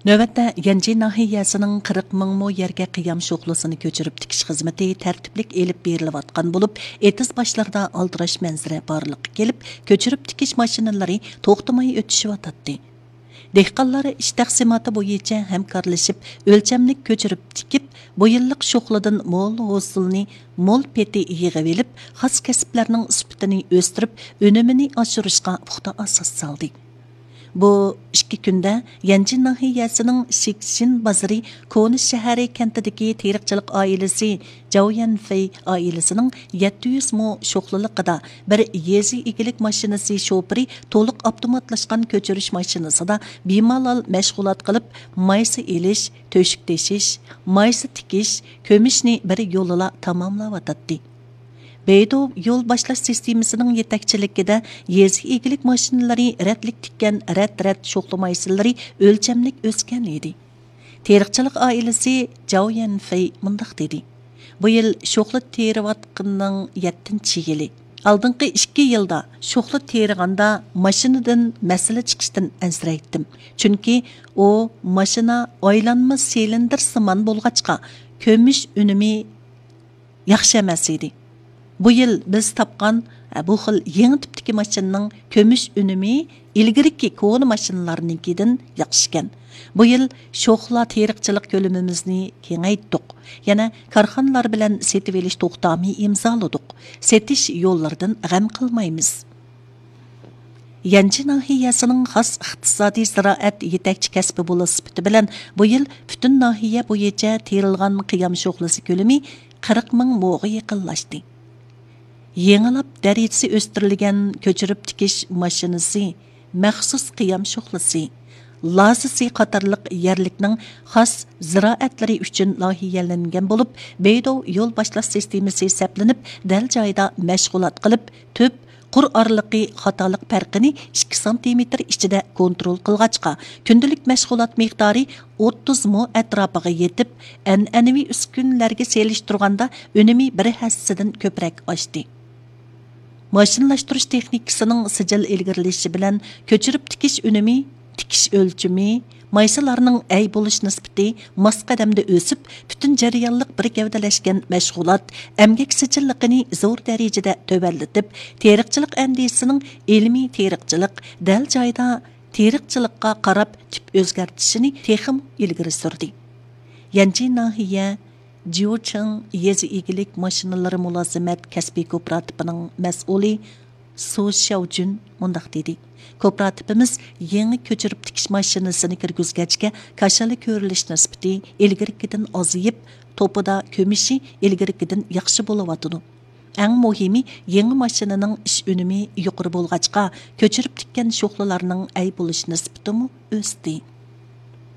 Növətdə Yanji nahiyəsinin 40 ming mo yerga qiyam şoxlusini köçürüb tikiş xizmeti tərtiblik elib berilayotgan bo'lib, etiz başlarda aldirash manzara barliqqa kelib, köçürüb tikish mashinalari to'xtamay o'tishyotdi. Dehqonlar ish taqsimoti bo'yicha hamkorlashib, o'lchamlik köçürüb tikib, bu yillik şoxladan mo'l hosilni mo'l peti yig'ib elib, xos kasblarning sifatini o'stirib, unumini oshirishga puxta asos soldi. Bu 2 kunda Yanji nahiyəsinin Şikşin bazarı Koni şəhəri kəntidəki teriqçilik ailesi Zhao Yanfei ailesinin 700 mo şoxluluqda bir yezi igilik maşinası şoförü to'liq avtomatlaşqan köçürüş maşinasida bemalol məşğulat qilib, maysa elish, töşük teşish, maysa tikish, kömishni bir yo'lila tamamlayotdi. Beydo yol başlash sistemasining yetakchiligida yezi egilik mashinalari rətlik tikkan rət şoxlamaysilari o'lchamlik o'sgan edi. Teriqchilik oilasi Zhao Yanfei mundaq dedi. Bu yil şoxla teriyotganning 7-yili. Aldınqı 2 yilda şoxla teriganda mashinadan masala chiqishdan ansiraydim. Chunki o mashina aylanma silindr simon bo'lg'achqa kömish unumi yaxshi emas edi. Bu yil biz topgan bu xil yangi tipdagi mashinaning kömish unumi ilgiriki koni mashinalarnikidan yaxshikan. Bu yil shoxla teriqchilik ko'lamimizni kengaytdik. Yana korxonalar bilan setib olish to'xtami imzoladik. Setish yo'llaridan g'am qilmaymiz. Yanji nahiyəsinin xas iqtisadi ziraat yetakchi kasbi bo'lish sifati bilan bu yil butun nahiya bo'yicha terilgan qiyam shoxlasi ko'lami 40 ming mo'ga yaqinlashdi. Yengilab darajasi o'stirilgan köçürüb tikish mashinasi, maxsus qiyam shoxlasi, lazisi qatorliq yerlikning xos ziraatlari uchun loyihalangan bo'lib, Beydo yo'l boshlash sistemasi saplanib, dal joyda mashg'ulot qilib, tüp qur orliqi xatolik farqini 2 sm ichida kontrol qilg'achqa, kundalik mashg'ulot miqdori 30 mo atrofiga yetib, an'anaviy uskunlarga selishtirganda unumi bir hassidan ko'proq oshdi. Maşinlashtirish texnikasining sijil ilgirilishi bilan köçürüb tikish unumi, tikish o'lchimi, maysalarning ay bo'lish nisbati mos qadamda o'sib, butun jarayonliq bir gavdalashgan mashg'ulot emgak sijilligini zo'r darajada tövallatib, teriqchilik andisining ilmiy teriqchilik dal joyda teriqchilikqa qarab tip o'zgartishini texim ilgiri surdi. Yanji nahiya Jiucheng yezi egilik mashinalari mulozimat kasbiy kooperativining mas'uli Su Xiaojun mundaq dedi. Kooperativimiz yangi köçürüb tikish mashinasini kirgizgachga kashali ko'rilish nisbati ilgirikidan ozayib, to'pida kömishi ilgirikidan yaxshi bo'layotdi. Eng muhimi yangi mashinaning ish unumi yuqori bo'lg'achqa köçürüb tikkan shoxlalarning ay bo'lish nisbatimi o'sdi.